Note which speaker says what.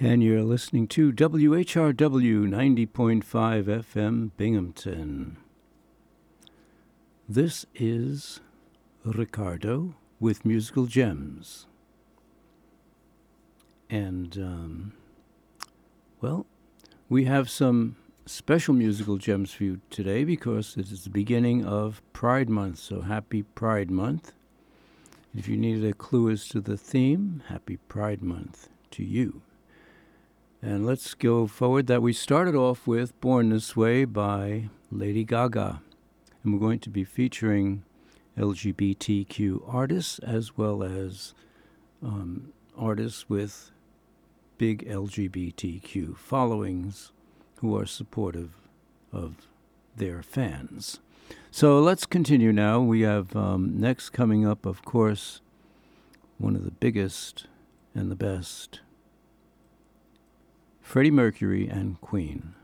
Speaker 1: And you're listening to WHRW 90.5 FM Binghamton. This is Ricardo with Musical Gems. And, we have some special musical gems for you today because it is the beginning of Pride Month, so happy Pride Month. If you needed a clue as to the theme, happy Pride Month to you. And let's go forward that we started off with Born This Way by Lady Gaga. And we're going to be featuring LGBTQ artists as well as artists with big LGBTQ followings who are supportive of their fans. So let's continue now. We have next coming up, of course, one of the biggest and the best, Freddie Mercury and Queen.